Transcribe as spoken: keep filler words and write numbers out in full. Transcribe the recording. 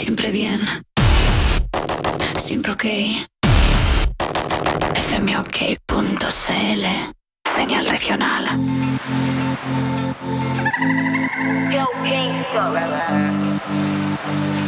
Siempre bien. Siempre ok. F M O K punto C L. Señal regional. Go Kingston.